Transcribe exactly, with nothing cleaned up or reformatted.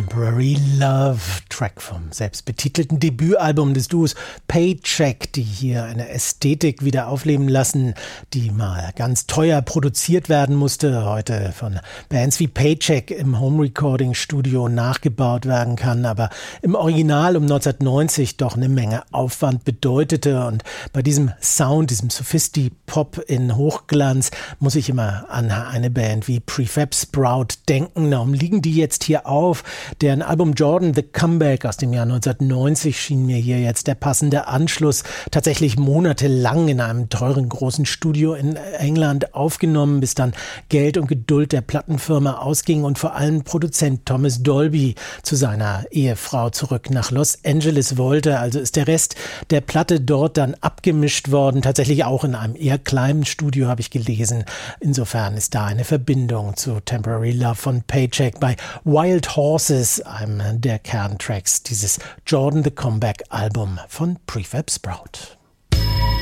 Temporary Love, Track vom selbstbetitelten Debütalbum des Duos Paycheck, die hier eine Ästhetik wieder aufleben lassen, die mal ganz teuer produziert werden musste, heute von Bands wie Paycheck im Home-Recording-Studio nachgebaut werden kann, aber im Original um neunzehnhundertneunzig doch eine Menge Aufwand bedeutete. Und bei diesem Sound, diesem Sophisti-Pop in Hochglanz, muss ich immer an eine Band wie Prefab Sprout denken. Darum liegen die jetzt hier auf. Deren Album Jordan The Comeback aus dem Jahr neunzehnhundertneunzig schien mir hier jetzt der passende Anschluss. Tatsächlich monatelang in einem teuren großen Studio in England aufgenommen, bis dann Geld und Geduld der Plattenfirma ausging und vor allem Produzent Thomas Dolby zu seiner Ehefrau zurück nach Los Angeles wollte. Also ist der Rest der Platte dort dann abgemischt worden. Tatsächlich auch in einem eher kleinen Studio, habe ich gelesen. Insofern ist da eine Verbindung zu Temporary Love von Paycheck bei Wild Horses, einem der Kerntracks dieses Jordan The Comeback Album von Prefab Sprout.